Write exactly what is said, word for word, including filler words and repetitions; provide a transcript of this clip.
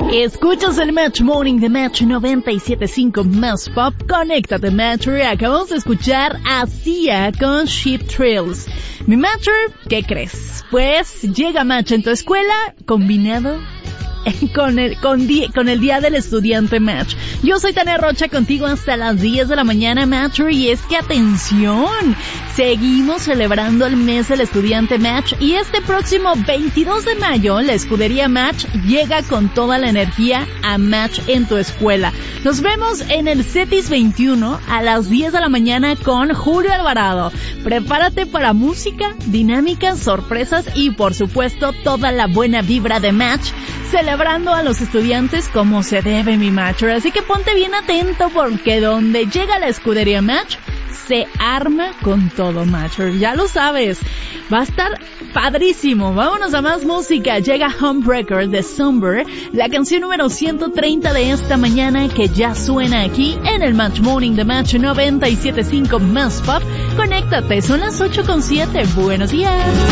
Escuchas el Match Morning de Match noventa y siete punto cinco Más Pop. Conéctate, Matcher. Acabamos de escuchar a Sia con Sheep Trails. Mi Matcher, ¿qué crees? Pues llega Match en tu escuela combinado con el, con, di, con el Día del Estudiante Match. Yo soy Tania Rocha, contigo hasta las diez de la mañana, Matcher, y es que atención, seguimos celebrando el mes del Estudiante Match y este próximo veintidós de mayo la escudería Match llega con toda la energía a Match en tu escuela. Nos vemos en el CETIS veintiuno a las diez de la mañana con Julio Alvarado. Prepárate para música, dinámicas, sorpresas y por supuesto toda la buena vibra de Match, celebrando a los estudiantes como se debe, mi Matcher. Así que ponte bien atento porque donde llega la escudería Match se arma con todo, Matcher. Ya lo sabes. Va a estar padrísimo. Vámonos a más música. Llega Homebreaker de Somber, la canción número ciento treinta de esta mañana que ya suena aquí en el Match Morning de Match noventa y siete punto cinco Más Pop. Conéctate, son las ocho con siete. Buenos días.